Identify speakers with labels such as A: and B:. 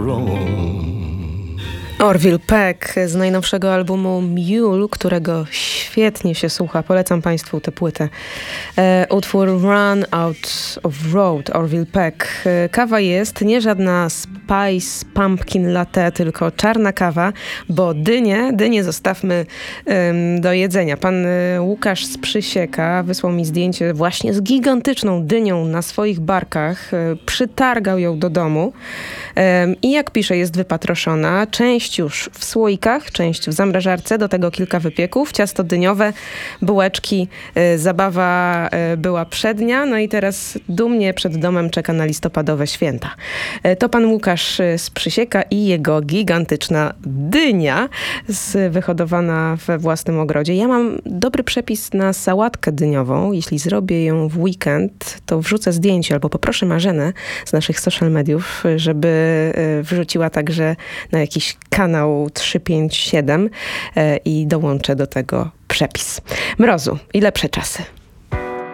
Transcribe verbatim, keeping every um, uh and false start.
A: Orville Peck z najnowszego albumu Mule, którego świetnie się słucha. Polecam Państwu tę płytę. E, utwór Run Out of Road, Orville Peck. E, kawa jest nie żadna Spice Pumpkin Latte, tylko czarna kawa, bo dynie, dynie zostawmy ym, do jedzenia. Pan y, Łukasz z Przysieka wysłał mi zdjęcie właśnie z gigantyczną dynią na swoich barkach. Y, przytargał ją do domu y, i jak pisze, jest wypatroszona. Część już w słoikach, część w zamrażarce, do tego kilka wypieków, ciasto dyniowe, bułeczki, y, zabawa y, była przednia, no i teraz dumnie przed domem czeka na listopadowe święta. Y, to pan Łukasz y, z Przysieka i jego gigantyczna dynia z, wyhodowana we własnym ogrodzie. Ja mam dobry przepis na sałatkę dyniową. Jeśli zrobię ją w weekend, to wrzucę zdjęcie albo poproszę Marzenę z naszych social mediów, żeby y, wrzuciła także na jakiś kanał trzy pięć siedem i dołączę do tego przepis. Mrozu i lepsze czasy.